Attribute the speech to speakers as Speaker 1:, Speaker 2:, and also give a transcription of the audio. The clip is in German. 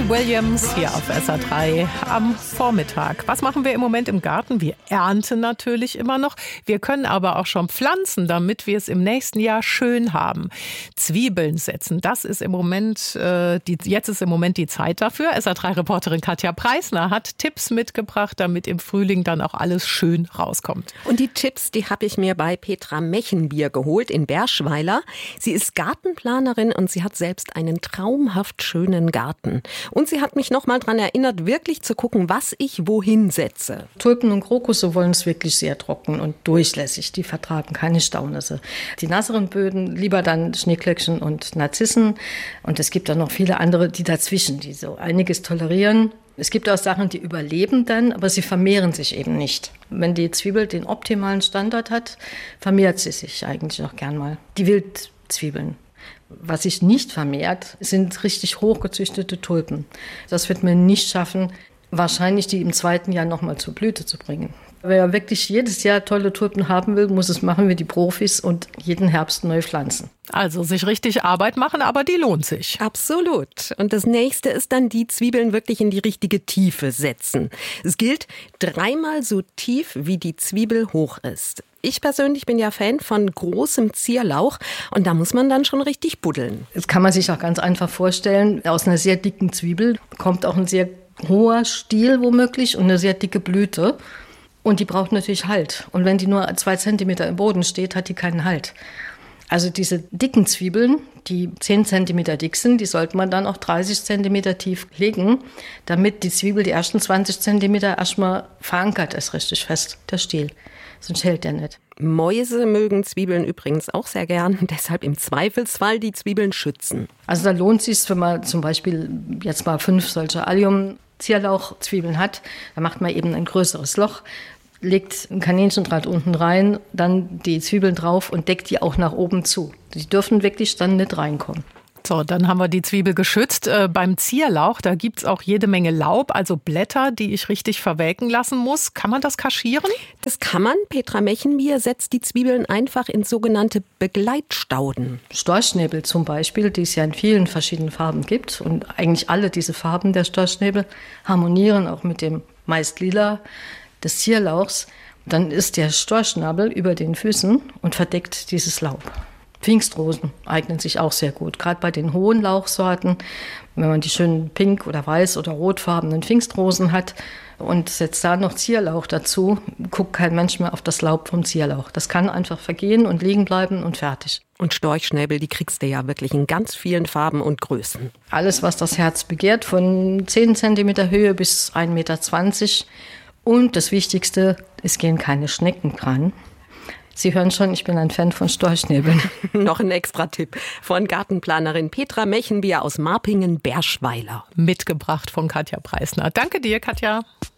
Speaker 1: Robbie Williams hier auf SR3 am Vormittag. Was machen wir im Moment im Garten? Wir ernten natürlich immer noch. Wir können aber auch schon pflanzen, damit wir es im nächsten Jahr schön haben. Zwiebeln setzen, das ist im Moment, jetzt ist im Moment die Zeit dafür. SR3-Reporterin Katja Preisner hat Tipps mitgebracht, damit im Frühling dann auch alles schön rauskommt.
Speaker 2: Und die Tipps, die habe ich mir bei Petra Mechenbier geholt in Berschweiler. Sie ist Gartenplanerin und sie hat selbst einen traumhaft schönen Garten. Und sie hat mich noch mal daran erinnert, wirklich zu gucken, was ich wohin setze.
Speaker 3: Tulpen und Krokusse wollen es wirklich sehr trocken und durchlässig. Die vertragen keine Staunässe. Die nasseren Böden lieber dann Schneeglöckchen und Narzissen. Und es gibt dann noch viele andere, die dazwischen, die so einiges tolerieren. Es gibt auch Sachen, die überleben dann, aber sie vermehren sich eben nicht. Wenn die Zwiebel den optimalen Standard hat, vermehrt sie sich eigentlich noch gern mal. Die Wildzwiebeln. Was sich nicht vermehrt, sind richtig hochgezüchtete Tulpen. Das wird man nicht schaffen, wahrscheinlich die im zweiten Jahr nochmal zur Blüte zu bringen. Wer wirklich jedes Jahr tolle Tulpen haben will, muss es machen wie die Profis und jeden Herbst neu pflanzen.
Speaker 1: Also sich richtig Arbeit machen, aber die lohnt sich.
Speaker 2: Absolut. Und das nächste ist dann die Zwiebeln wirklich in die richtige Tiefe setzen. Es gilt 3-mal so tief, wie die Zwiebel hoch ist. Ich persönlich bin ja Fan von großem Zierlauch und da muss man dann schon richtig buddeln.
Speaker 3: Das kann man sich auch ganz einfach vorstellen. Aus einer sehr dicken Zwiebel kommt auch ein sehr hoher Stiel womöglich und eine sehr dicke Blüte. Und die braucht natürlich Halt. Und wenn die nur 2 Zentimeter im Boden steht, hat die keinen Halt. Also diese dicken Zwiebeln, die 10 Zentimeter dick sind, die sollte man dann auch 30 Zentimeter tief legen, damit die Zwiebel die ersten 20 Zentimeter erstmal verankert ist, richtig fest, der Stiel. Sonst hält der nicht.
Speaker 2: Mäuse mögen Zwiebeln übrigens auch sehr gern, deshalb im Zweifelsfall die Zwiebeln schützen.
Speaker 3: Also da lohnt es sich, wenn man zum Beispiel jetzt mal 5 solche Allium-Zierlauchzwiebeln hat, dann macht man eben ein größeres Loch, legt ein Kaninchendraht unten rein, dann die Zwiebeln drauf und deckt die auch nach oben zu. Die dürfen wirklich dann nicht reinkommen.
Speaker 1: So, dann haben wir die Zwiebel geschützt. Beim Zierlauch, da gibt's auch jede Menge Laub, also Blätter, die ich richtig verwelken lassen muss. Kann man das kaschieren?
Speaker 2: Das kann man. Petra Mechenbier setzt die Zwiebeln einfach in sogenannte Begleitstauden.
Speaker 3: Storchschnäbel zum Beispiel, die es ja in vielen verschiedenen Farben gibt. Und eigentlich alle diese Farben der Storchschnäbel harmonieren auch mit dem meist lila des Zierlauchs. Dann ist der Storchschnabel über den Füßen und verdeckt dieses Laub. Pfingstrosen eignen sich auch sehr gut, gerade bei den hohen Lauchsorten. Wenn man die schönen pink- oder weiß- oder rotfarbenen Pfingstrosen hat und setzt da noch Zierlauch dazu, guckt kein Mensch mehr auf das Laub vom Zierlauch. Das kann einfach vergehen und liegen bleiben und fertig.
Speaker 2: Und Storchschnäbel, die kriegst du ja wirklich in ganz vielen Farben und Größen.
Speaker 3: Alles, was das Herz begehrt, von 10 cm Höhe bis 1,20 Meter. Und das Wichtigste, es gehen keine Schnecken dran. Sie hören schon, ich bin ein Fan von Storchschnäbeln.
Speaker 2: Noch ein extra Tipp von Gartenplanerin Petra Mechenbier aus Marpingen-Berschweiler.
Speaker 1: Mitgebracht von Katja Preisner. Danke dir, Katja.